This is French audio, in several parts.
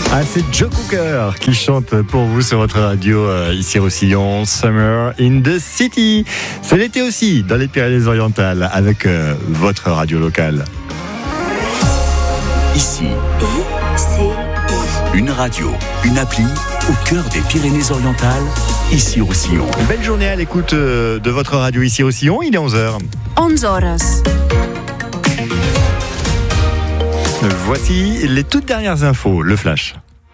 Ah, c'est Joe Cooker qui chante pour vous sur votre radio ici Roussillon. Summer in the City. C'est l'été aussi dans les Pyrénées-Orientales avec votre radio locale. Ici, une radio, une appli au cœur des Pyrénées-Orientales, ici Roussillon. Belle journée à l'écoute de votre radio ici Roussillon. Il est 11h. 11 horas. Voici les toutes dernières infos, le flash.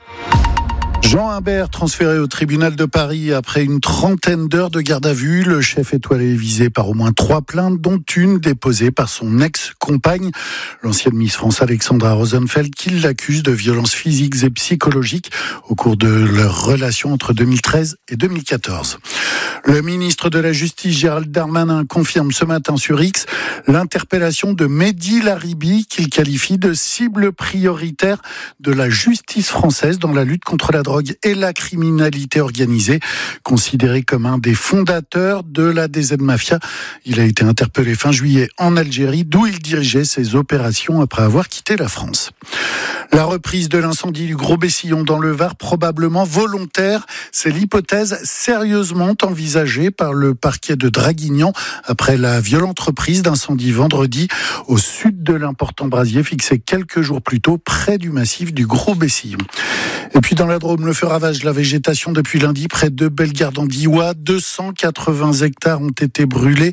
Jean Imbert, transféré au tribunal de Paris après une trentaine d'heures de garde à vue. Le chef étoilé est visé par au moins 3 plaintes, dont une déposée par son ex-compagne, l'ancienne Miss France Alexandra Rosenfeld, qui l'accuse de violences physiques et psychologiques au cours de leur relation entre 2013 et 2014. Le ministre de la Justice, Gérald Darmanin, confirme ce matin sur X l'interpellation de Mehdi Laribi, qu'il qualifie de cible prioritaire de la justice française dans la lutte contre la drogue et la criminalité organisée, considéré comme un des fondateurs de la DZ Mafia. Il a été interpellé fin juillet en Algérie, d'où il dirigeait ses opérations après avoir quitté la France. La reprise de l'incendie du Gros Bessillon dans le Var, probablement volontaire, c'est l'hypothèse sérieusement envisagée par le parquet de Draguignan après la violente reprise d'incendie vendredi au sud de l'important brasier fixé quelques jours plus tôt près du massif du Gros Bessillon. Et puis dans la Drôme, le feu ravage la végétation depuis lundi près de Bellegarde-en-Diois. 280 hectares ont été brûlés.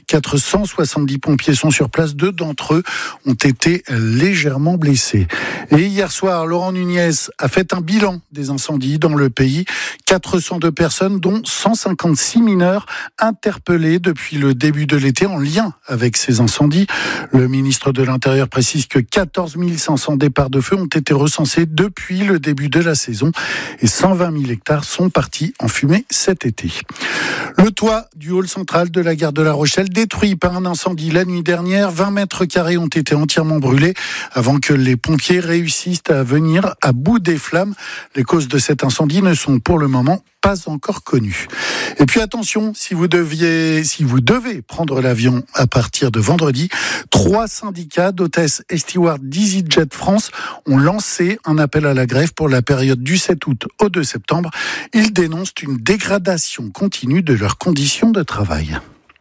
470 pompiers sont sur place. 2 d'entre eux ont été légèrement blessés. Et hier soir, Laurent Nunez a fait un bilan des incendies dans le pays. 402 personnes, dont 156 mineurs, interpellés depuis le début de l'été en lien avec ces incendies. Le ministre de l'Intérieur précise que 14 500 départs de feu ont été recensés depuis le début de la saison et 120 000 hectares sont partis en fumée cet été. Le toit du hall central de la gare de La Rochelle détruit par un incendie la nuit dernière. 20 mètres carrés ont été entièrement brûlés avant que les pompiers réussissent à venir à bout des flammes. Les causes de cet incendie ne sont pour le moment pas encore connues. Et puis attention, si vous devez prendre l'avion à partir de vendredi, 3 syndicats d'hôtesses et stewards d'EasyJet France ont lancé un appel à la grève pour la période du 7 août au 2 septembre. Ils dénoncent une dégradation continue de leurs conditions de travail.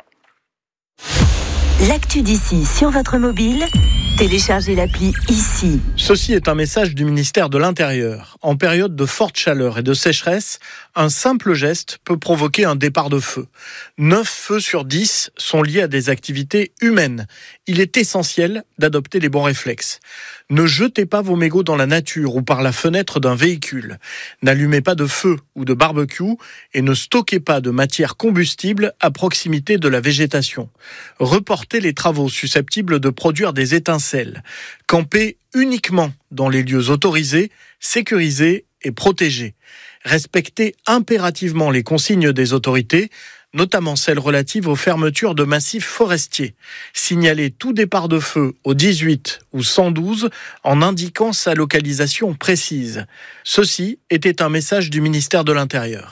L'actu d'ici sur votre mobile, téléchargez l'appli ICI. Ceci est un message du ministère de l'Intérieur. En période de forte chaleur et de sécheresse, un simple geste peut provoquer un départ de feu. 9 feux sur 10 sont liés à des activités humaines. Il est essentiel d'adopter les bons réflexes. Ne jetez pas vos mégots dans la nature ou par la fenêtre d'un véhicule. N'allumez pas de feu ou de barbecue et ne stockez pas de matière combustible à proximité de la végétation. Reportez les travaux susceptibles de produire des étincelles. Campez uniquement dans les lieux autorisés, sécurisés et protégés. Respectez impérativement les consignes des autorités, notamment celles relatives aux fermetures de massifs forestiers. Signalez tout départ de feu au 18 ou 112 en indiquant sa localisation précise. Ceci était un message du ministère de l'Intérieur.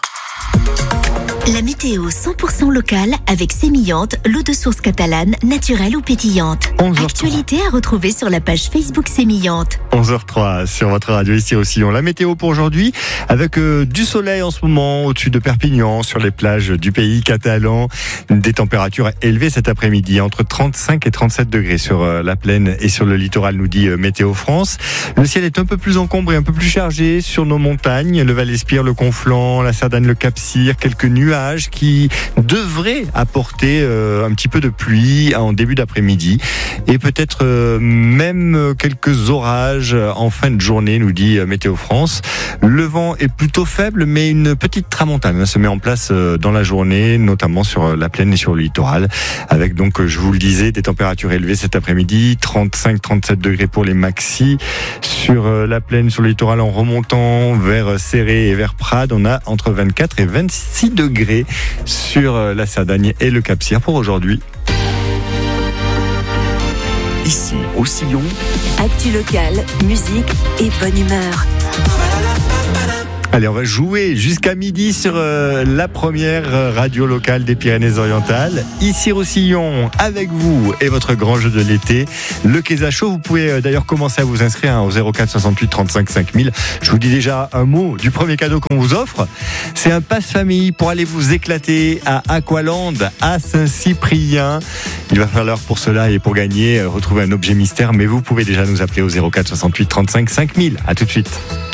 La météo 100% locale avec Sémillante, l'eau de source catalane, naturelle ou pétillante. 11h03. Actualité à retrouver sur la page Facebook Sémillante. 11h03 sur votre radio ici Roussillon. La météo pour aujourd'hui avec du soleil en ce moment au-dessus de Perpignan, sur les plages du pays catalan. Des températures élevées cet après-midi, entre 35 et 37 degrés sur la plaine et sur le littoral, nous dit Météo France. Le ciel est un peu plus encombré, un peu plus chargé sur nos montagnes, le Val-Espire, le Conflent, la Cerdagne, le Cap-Cyr, quelques nuages qui devraient apporter un petit peu de pluie en début d'après-midi et peut-être même quelques orages en fin de journée, nous dit Météo France. Le vent est plutôt faible, mais une petite tramontane se met en place dans la journée, notamment sur la plaine et sur le littoral, avec donc, je vous le disais, des températures élevées cet après-midi, 35-37 degrés pour les maxis. Sur la plaine, sur le littoral, en remontant vers Céré et vers Prades, on a entre 24 et 26 degrés sur la Cerdagne et le Cap-Cyr pour aujourd'hui. Ici, au Sillon, Actu locale, musique et bonne humeur. Allez, on va jouer jusqu'à midi sur la première radio locale des Pyrénées-Orientales. Ici Roussillon, avec vous et votre grand jeu de l'été, le Keza Show. Vous pouvez d'ailleurs commencer à vous inscrire au 04 68 35 5000. Je vous dis déjà un mot du premier cadeau qu'on vous offre. C'est un passe-famille pour aller vous éclater à Aqualand, à Saint-Cyprien. Il va falloir pour cela et pour gagner retrouver un objet mystère, mais vous pouvez déjà nous appeler au 04 68 35 5000. À tout de suite.